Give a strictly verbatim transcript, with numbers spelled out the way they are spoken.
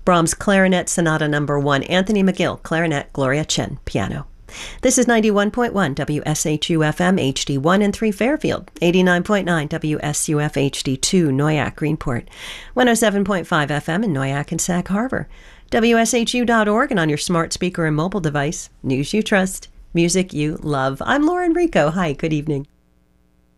Brahms Clarinet Sonata Number one, Anthony McGill, clarinet, Gloria Chen, piano. This is ninety-one point one W S H U F M H D one and three Fairfield, eighty-nine point nine W S U F H D two Noyak Greenport, one oh seven point five F M in Noyak and Sag Harbor, W S H U dot org, and on your smart speaker and mobile device. News you trust, music you love. I'm Lauren Rico. Hi, good evening.